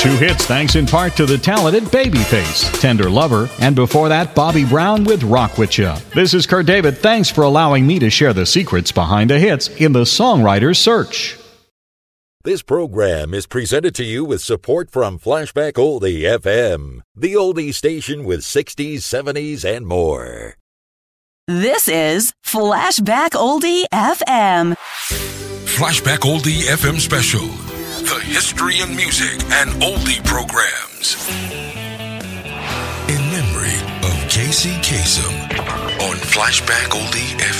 Two hits thanks in part to the talented Babyface, Tender Lover, and before that, Bobby Brown with Rock With Ya. This is Kurt David. Thanks for allowing me to share the secrets behind the hits in the songwriter's search. This program is presented to you with support from Flashback Oldie FM, the oldie station with 60s, 70s, and more. This is Flashback Oldie FM. Flashback Oldie FM special. The history and music and oldie programs. In memory of Casey Kasem on Flashback Oldie FM.